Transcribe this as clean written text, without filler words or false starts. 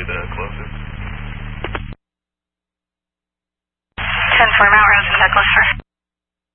Charlie to closest. 10-4 Mount Rose, is that closer?